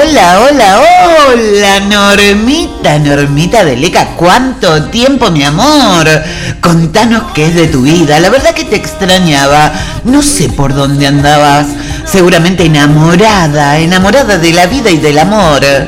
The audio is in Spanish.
hola, Normita de Leca, ¿cuánto tiempo, mi amor? Contanos qué es de tu vida, la verdad que te extrañaba, no sé por dónde andabas, seguramente enamorada de la vida y del amor.